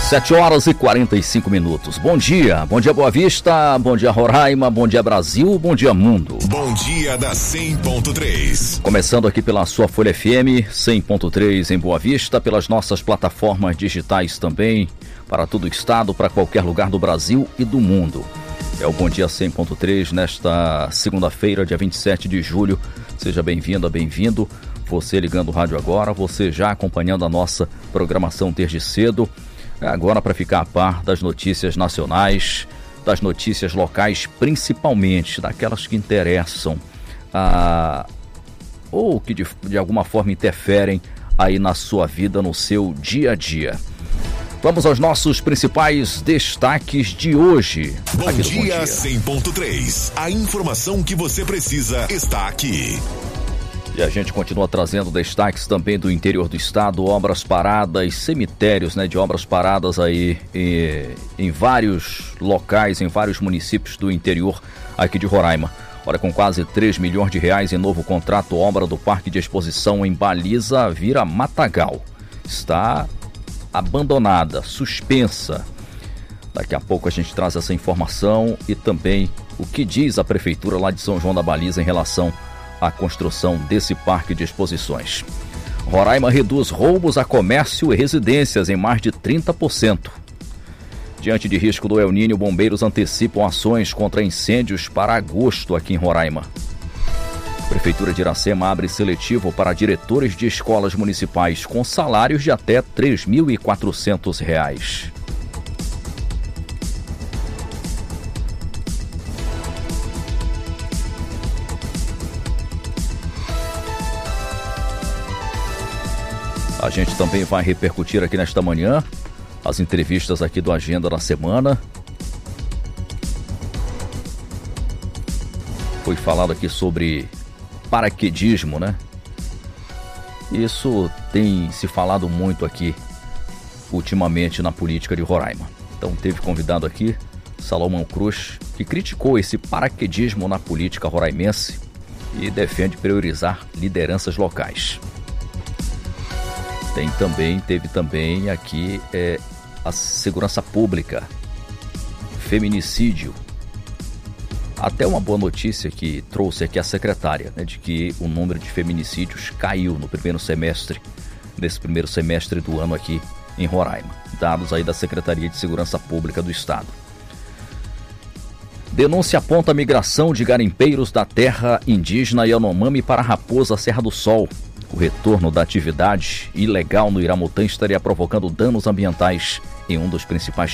7h45. Bom dia Boa Vista, bom dia Roraima, bom dia Brasil, bom dia mundo. Bom dia da 100.3. Começando aqui pela sua Folha FM 100.3 em Boa Vista, pelas nossas plataformas digitais também, para todo o estado, para qualquer lugar do Brasil e do mundo. É o Bom Dia 100.3 nesta segunda-feira, dia 27 de julho. Seja bem-vinda, bem-vindo. Você ligando o rádio agora, você já acompanhando a nossa programação desde cedo. Agora para ficar a par das notícias nacionais, das notícias locais, principalmente daquelas que interessam ou que de alguma forma interferem aí na sua vida, no seu dia a dia. Vamos aos nossos principais destaques de hoje. Bom dia 100.3. A informação que você precisa está aqui. E a gente continua trazendo destaques também do interior do estado, obras paradas, cemitérios, de obras paradas aí em vários locais, em vários municípios do interior aqui de Roraima. Olha, com quase 3 milhões de reais em novo contrato, obra do Parque de Exposição em Baliza vira matagal. Está abandonada, suspensa. Daqui a pouco a gente traz essa informação e também o que diz a Prefeitura lá de São João da Baliza em relação a construção desse parque de exposições. Roraima reduz roubos a comércio e residências em mais de 30%. Diante de risco do El Niño, bombeiros antecipam ações contra incêndios para agosto aqui em Roraima. Prefeitura de Iracema abre seletivo para diretores de escolas municipais com salários de até R$ 3.400. A gente também vai repercutir aqui nesta manhã as entrevistas aqui do Agenda da Semana. Foi falado aqui sobre paraquedismo, Isso tem se falado muito aqui ultimamente na política de Roraima. Então teve convidado aqui Salomão Cruz, que criticou esse paraquedismo na política roraimense e defende priorizar lideranças locais. Teve também aqui a segurança pública, feminicídio. Até uma boa notícia que trouxe aqui a secretária, de que o número de feminicídios caiu nesse primeiro semestre do ano aqui em Roraima. Dados aí da Secretaria de Segurança Pública do Estado. Denúncia aponta a migração de garimpeiros da terra indígena Yanomami para Raposa Serra do Sol. O retorno da atividade ilegal no Iramutã estaria provocando danos ambientais em um dos principais